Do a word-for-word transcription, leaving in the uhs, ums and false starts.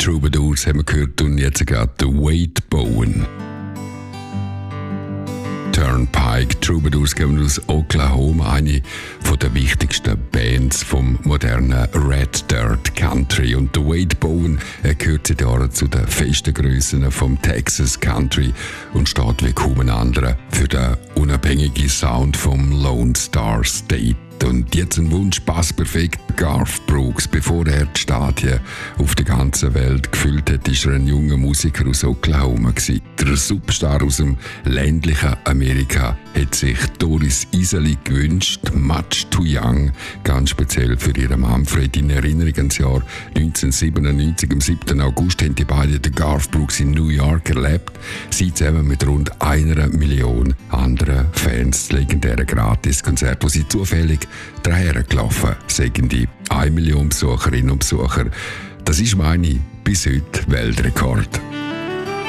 Troubadours haben wir gehört und jetzt gerade The Wade Bowen. Turnpike Troubadours kommen aus Oklahoma, eine der wichtigsten Bands vom modernen Red Dirt Country. Und der Wade Bowen gehört seit Jahren zu den festen Grössen vom Texas Country und steht wie kaum ein anderer für den unabhängigen Sound vom Lone Star State. Und jetzt ein Wunsch, passperfekt. Garth Brooks, bevor er die Stadien auf der ganzen Welt gefüllt hat, war er ein junger Musiker aus Oklahoma gewesen. Der Superstar aus dem ländlichen Amerika hat sich Doris Iseli gewünscht, Much Too Young, ganz speziell für ihren Manfred. In Erinnerung ans Jahr neunzehnhundertsiebenundneunzig, am siebten August, haben die beiden den Garth Brooks in New York erlebt. Sie zusammen mit rund einer Million anderen Fans. Das legendäre Gratiskonzert, wo sie zufällig drei Jahre gelaufen sind, die eine Million Besucherinnen und Besucher. Das ist meine bis heute Weltrekord.